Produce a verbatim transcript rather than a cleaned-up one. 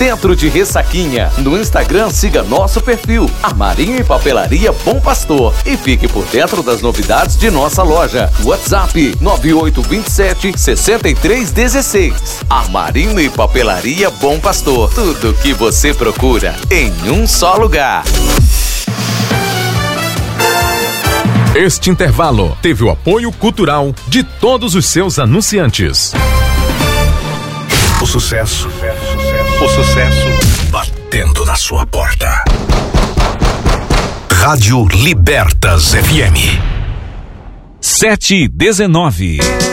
Centro de Ressaquinha. No Instagram, siga nosso perfil, Armarinho e Papelaria Bom Pastor. E fique por dentro das novidades de nossa loja. WhatsApp nove oito dois sete, seis três um seis. Armarinho e Papelaria Bom Pastor. Tudo o que você procura em um só lugar. Este intervalo teve o apoio cultural de todos os seus anunciantes. O sucesso, o sucesso batendo na sua porta. Rádio Libertas F M. sete e dezenove.